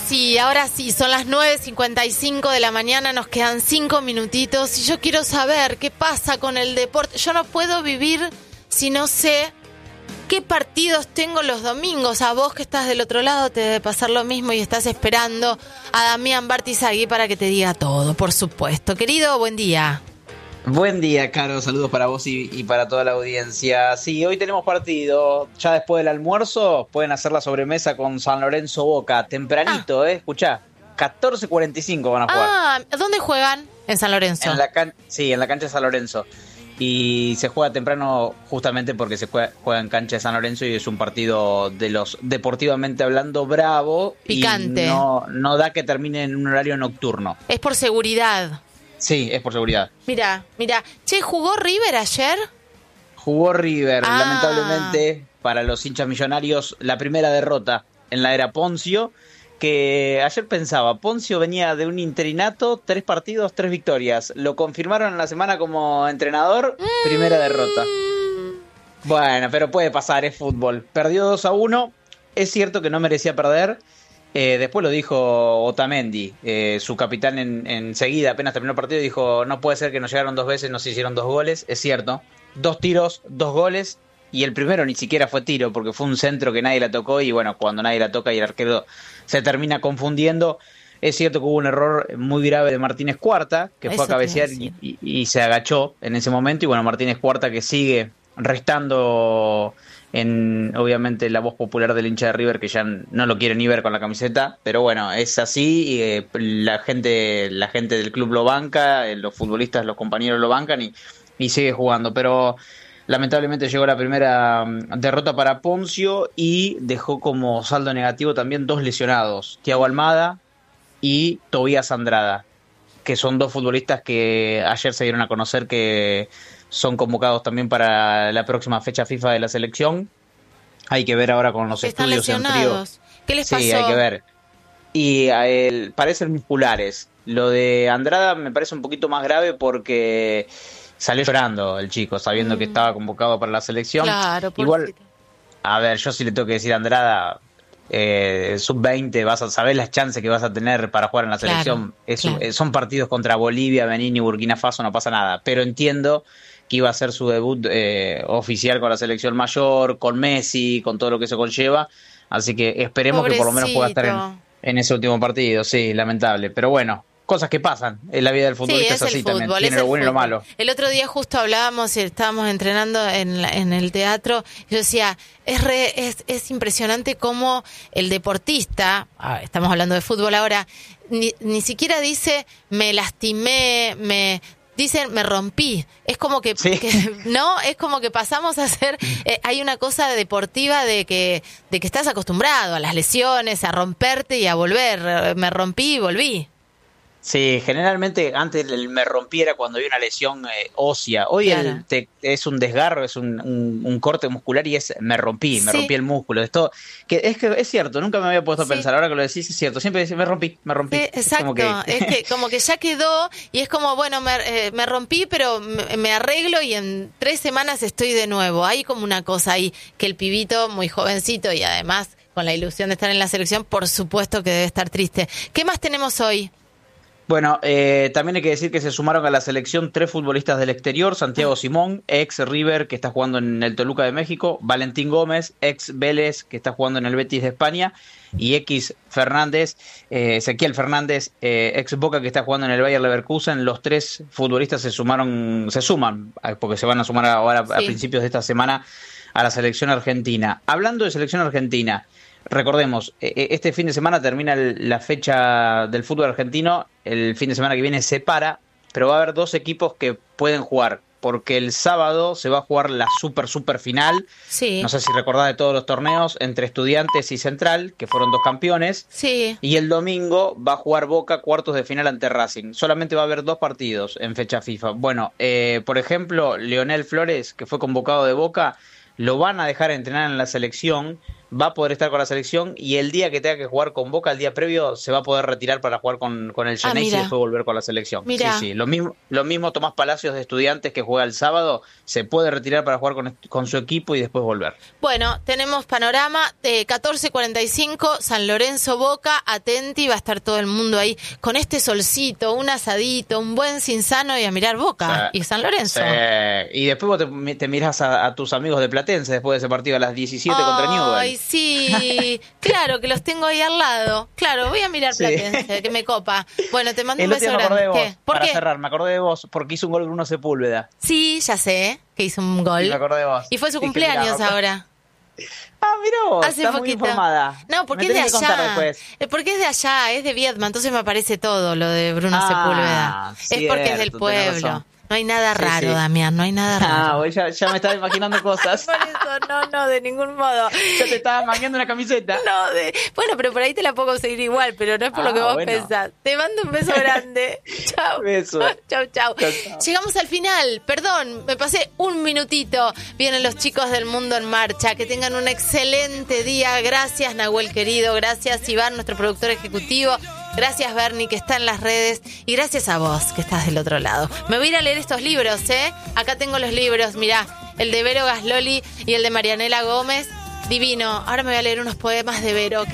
ahora sí, son las 9:55 de la mañana, nos quedan 5 minutitos y yo quiero saber qué pasa con el deporte. Yo no puedo vivir si no sé qué partidos tengo los domingos. A vos que estás del otro lado te debe pasar lo mismo y estás esperando a Damián Bartizagui para que te diga todo, por supuesto. Querido, buen día. Buen día, Caro. Saludos para vos y para toda la audiencia. Sí, hoy tenemos partido. Ya después del almuerzo pueden hacer la sobremesa con San Lorenzo Boca. Tempranito, escuchá. 14:45 van a jugar. Ah, ¿dónde juegan? En San Lorenzo. Sí, en la cancha de San Lorenzo. Y se juega temprano justamente porque se juega en cancha de San Lorenzo y es un partido de los, deportivamente hablando, bravo. Picante. Y no da que termine en un horario nocturno. Es por seguridad. Sí, es por seguridad. Mira. Che, ¿jugó River ayer? Jugó River, lamentablemente, para los hinchas millonarios, la primera derrota en la era Poncio, que ayer pensaba, Poncio venía de un interinato, 3 partidos, 3 victorias. Lo confirmaron en la semana como entrenador, primera derrota. Bueno, pero puede pasar, es fútbol. Perdió 2-1, es cierto que no merecía perder. Después lo dijo Otamendi, su capitán enseguida, apenas terminó el partido, dijo, no puede ser que nos llegaron 2 veces, nos hicieron 2 goles. Es cierto, 2 tiros, 2 goles, y el primero ni siquiera fue tiro, porque fue un centro que nadie la tocó, y bueno, cuando nadie la toca y el arquero se termina confundiendo. Es cierto que hubo un error muy grave de Martínez Cuarta, que fue a cabecear y se agachó en ese momento, y bueno, Martínez Cuarta que sigue restando en, obviamente, la voz popular del hincha de River, que ya no lo quiere ni ver con la camiseta, pero bueno, es así, y la gente del club lo banca, los futbolistas, los compañeros lo bancan y sigue jugando, pero lamentablemente llegó la primera derrota para Poncio y dejó como saldo negativo también 2 lesionados, Thiago Almada y Tobías Andrada, que son 2 futbolistas que ayer se dieron a conocer que son convocados también para la próxima fecha FIFA de la selección. Hay que ver ahora con los estudios en frío. ¿Qué les pasó? Sí, hay que ver. Y a él parecen musculares. Lo de Andrada me parece un poquito más grave porque salió llorando el chico, sabiendo que estaba convocado para la selección. Claro, igual, a ver, yo sí le tengo que decir a Andrada, sub-20, vas a saber las chances que vas a tener para jugar en la selección. Son partidos contra Bolivia, Benín y Burkina Faso, no pasa nada. Pero entiendo que iba a ser su debut oficial con la selección mayor, con Messi, con todo lo que eso conlleva. Así que esperemos que por lo menos pueda estar en ese último partido. Sí, lamentable. Pero bueno, cosas que pasan. En la vida del futbolista es así también. Tiene lo bueno y lo malo. El otro día justo hablábamos y estábamos entrenando en el teatro. Yo decía, es impresionante cómo el deportista, estamos hablando de fútbol ahora, ni siquiera dice me lastimé, dicen me rompí. Es como que no, es como que pasamos a ser, hay una cosa deportiva de que estás acostumbrado a las lesiones, a romperte y a volver. Me rompí y volví. Sí, generalmente antes el me rompí era cuando había una lesión ósea. Hoy es un desgarro, es un corte muscular y es me rompí el músculo. Esto que es cierto, nunca me había puesto a pensar, ahora que lo decís es cierto, siempre decís me rompí. Exacto, es que como que ya quedó y es como, bueno, me rompí, pero me arreglo y en 3 semanas estoy de nuevo. Hay como una cosa ahí que el pibito, muy jovencito y además con la ilusión de estar en la selección, por supuesto que debe estar triste. ¿Qué más tenemos hoy? Bueno, también hay que decir que se sumaron a la selección 3 futbolistas del exterior: Santiago Simón, ex River, que está jugando en el Toluca de México; Valentín Gómez, ex Vélez, que está jugando en el Betis de España; y Ezequiel Fernández, ex Boca, que está jugando en el Bayer Leverkusen. Los 3 futbolistas se suman, porque se van a sumar ahora a principios de esta semana a la selección argentina. Hablando de selección argentina, recordemos, este fin de semana termina la fecha del fútbol argentino, el fin de semana que viene se para, pero va a haber 2 equipos que pueden jugar, porque el sábado se va a jugar la super final, no sé si recordás, de todos los torneos, entre Estudiantes y Central, que fueron 2 campeones, y el domingo va a jugar Boca cuartos de final ante Racing. Solamente va a haber 2 partidos en fecha FIFA. Bueno, por ejemplo, Leonel Flores, que fue convocado de Boca, lo van a dejar entrenar en la selección va a poder estar con la selección y el día que tenga que jugar con Boca, el día previo, se va a poder retirar para jugar con el Genesis y después volver con la selección. Mirá. Sí. Lo mismo Tomás Palacios de Estudiantes, que juega el sábado, se puede retirar para jugar con su equipo y después volver. Bueno, tenemos panorama de 14:45, San Lorenzo Boca, atenti, va a estar todo el mundo ahí con este solcito, un asadito, un buen cinsano y a mirar Boca y San Lorenzo. Y después vos te mirás a tus amigos de Platense después de ese partido a las 17 contra Newell's. Ay, sí, claro, que los tengo ahí al lado. Claro, voy a mirar Platense, que me copa. Bueno, te mando un beso grande. ¿Qué? Para cerrar, me acordé de vos porque hizo un gol Bruno Sepúlveda. Sí, ya sé que hizo un gol. Y me acordé de vos. Y fue su cumpleaños ahora. Ah, mirá vos, hace está poquito. Muy informada. No, porque es de allá. Porque es de allá, es de Viedma, entonces me aparece todo lo de Bruno Sepúlveda. Cierto, es porque es del pueblo. No hay nada raro, Damián, no hay nada raro. Ya me estaba imaginando cosas. Por eso, no, de ningún modo. Ya te estaba mangueando una camiseta. Bueno, pero por ahí te la puedo conseguir igual, pero no es por lo que vos pensás. Te mando un beso grande. Chao. Beso. Chau. Llegamos al final. Perdón, me pasé un minutito. Vienen los chicos del Mundo en Marcha. Que tengan un excelente día. Gracias, Nahuel querido. Gracias, Iván, nuestro productor ejecutivo. Gracias, Bernie, que está en las redes. Y gracias a vos, que estás del otro lado. Me voy a ir a leer estos libros, ¿eh? Acá tengo los libros, mirá. El de Vero Gasloli y el de Marianela Gómez. Divino. Ahora me voy a leer unos poemas de Vero.